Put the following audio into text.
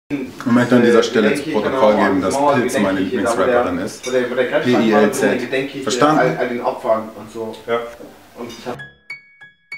Ich möchte an dieser Stelle zu Protokoll geben, dass Pilz meine Lieblingsrapperin ist. PILZ. Verstanden? All den Opfern und so. Ja. Und ich hab